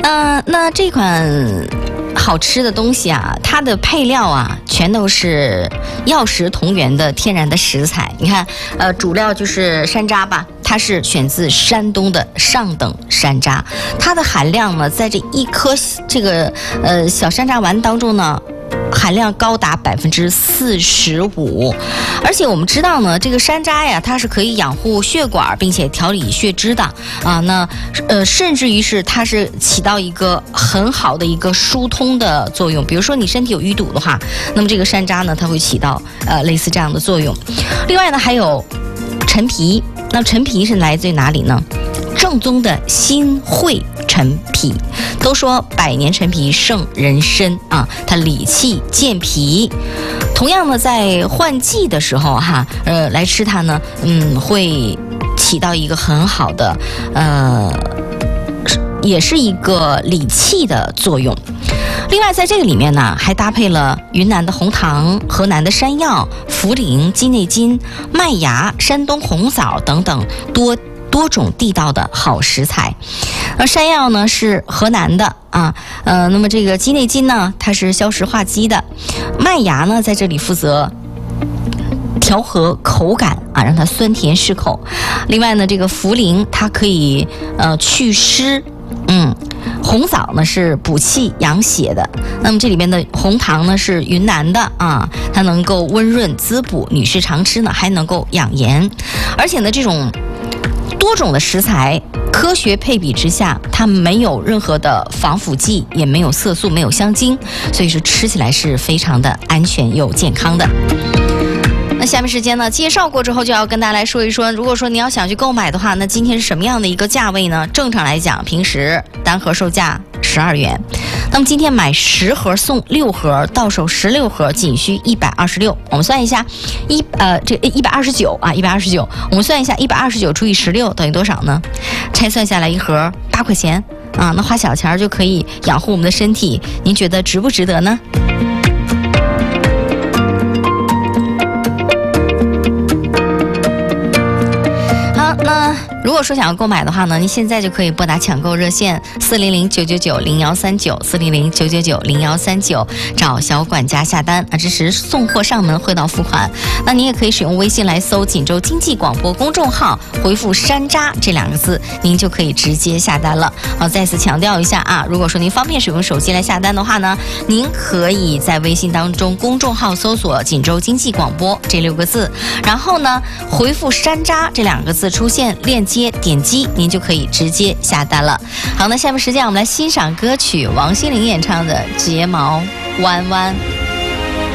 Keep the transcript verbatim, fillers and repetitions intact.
嗯、呃，那这款好吃的东西啊，它的配料啊，全都是药食同源的天然的食材。你看，呃，主料就是山楂吧，它是选自山东的上等山楂，它的含量呢，在这一颗这个呃小山楂丸当中呢，含量高达百分之四十五，而且我们知道呢，这个山楂呀，它是可以养护血管，并且调理血脂的啊。那呃，甚至于是它是起到一个很好的一个疏通的作用。比如说你身体有淤堵的话，那么这个山楂呢，它会起到呃类似这样的作用。另外呢，还有陈皮，那陈皮是来自于哪里呢？正宗的新会陈皮，都说百年陈皮胜人参啊，它理气健脾。同样呢，在换季的时候哈，呃，来吃它呢，嗯，会起到一个很好的，呃，也是一个理气的作用。另外，在这个里面呢，还搭配了云南的红糖、河南的山药、茯苓、鸡内金、麦芽、山东红枣等等多。多种地道的好食材，而山药呢是河南的啊，呃，那么这个鸡内金呢，它是消食化积的，麦芽呢在这里负责调和口感啊，让它酸甜适口。另外呢，这个茯苓它可以呃祛湿，嗯，红枣呢是补气养血的。那么这里面的红糖呢是云南的啊，它能够温润滋补，女士常吃呢还能够养颜，而且呢这种多种的食材科学配比之下，它没有任何的防腐剂，也没有色素，没有香精，所以说吃起来是非常的安全又健康的。那下面时间呢，介绍过之后就要跟大家来说一说，如果说你要想去购买的话，那今天是什么样的一个价位呢？正常来讲，平时单盒售价十二元，那么今天买十盒送六盒，到手十六盒仅需一百二十六。我们算一下，一呃这一百二十九啊，一百二十九。我们算一下，一百二十九除以十六等于多少呢？拆算下来一盒八块钱啊，那花小钱就可以养护我们的身体，您觉得值不值得呢？那如果说想要购买的话呢，您现在就可以拨打抢购热线四零零九九九零幺三九四零零九九九零幺三九，找小管家下单啊，支持送货上门，汇到付款。那您也可以使用微信来搜锦州经济广播公众号，回复山楂这两个字，您就可以直接下单了。好，再次强调一下啊，如果说您方便使用手机来下单的话呢，您可以在微信当中公众号搜索锦州经济广播这六个字，然后呢回复山楂这两个字，出现链接点击，您就可以直接下单了。好，那下面时间我们来欣赏歌曲，王心凌演唱的《睫毛弯弯》。